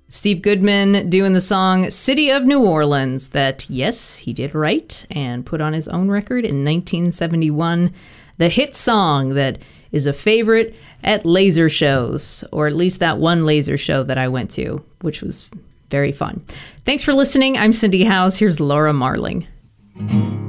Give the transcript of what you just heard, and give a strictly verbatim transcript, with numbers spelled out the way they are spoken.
Steve Goodman doing the song City of New Orleans that, yes, he did write and put on his own record in nineteen seventy-one. The hit song that is a favorite at laser shows, or at least that one laser show that I went to, which was very fun. Thanks for listening. I'm Cindy Howes. Here's Laura Marling.